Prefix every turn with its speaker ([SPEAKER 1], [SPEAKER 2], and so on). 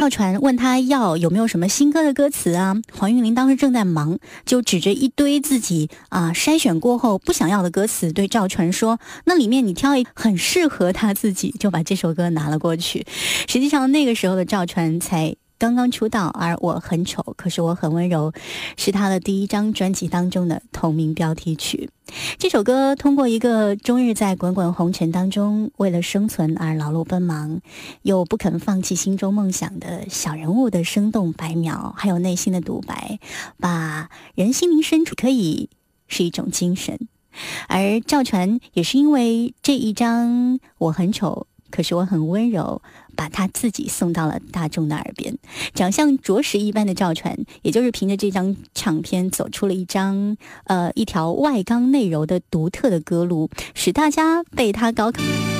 [SPEAKER 1] 赵传问他有没有什么新歌的歌词啊，黄韵玲当时正在忙，就指着一堆自己筛选过后不想要的歌词对赵传说，那里面你挑一很适合他自己，就把这首歌拿了过去。实际上那个时候的赵传才刚刚出道，而我很丑可是我很温柔是他的第一张专辑当中的同名标题曲。这首歌通过一个终日在滚滚红尘当中为了生存而劳碌奔忙又不肯放弃心中梦想的小人物的生动白描，还有内心的独白，把人心灵深处可以是一种精神。而赵传也是因为这一张我很丑可是我很温柔，把他自己送到了大众的耳边。长相着实一般的赵传，也就是凭着这张唱片走出了一条外刚内柔的独特的歌路，使大家被他高考。